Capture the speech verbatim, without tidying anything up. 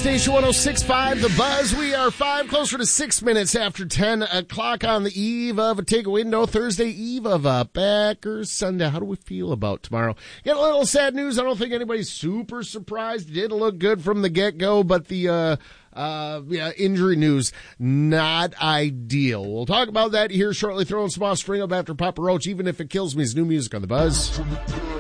station one oh six point five, The Buzz. We are five, closer to six minutes after ten o'clock on the eve of a take a window, Thursday eve of a Packers Sunday. How do we feel about tomorrow? Got a little sad news. I don't think anybody's super surprised. It didn't look good from the get-go, but the uh, uh, yeah, injury news, not ideal. We'll talk about that here shortly. Throwing some off string up after Papa Roach, even if it kills me, is new music on The Buzz.